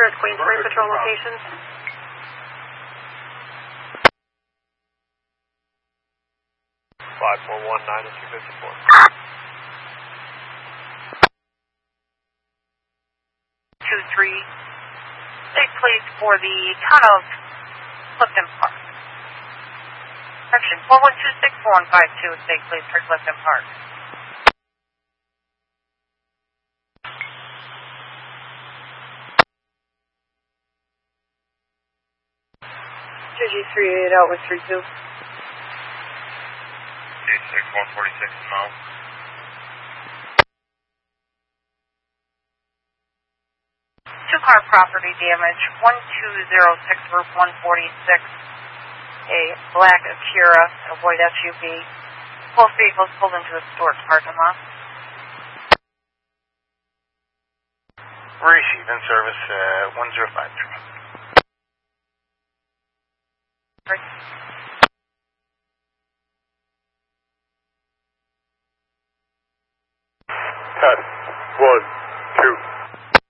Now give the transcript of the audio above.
at Queensbury Patrol locations. Five 419 and 254. Take place for the town of Clifton Park. Correction, 412-6152, take place for Clifton Park. 2G38 out with 32. 86 146 mile. Two-car property damage, 1206 Route 146. A black Acura, a white SUV. Both vehicles pulled into a storage parking lot. Receive in service 1053. Cut. 1, 2.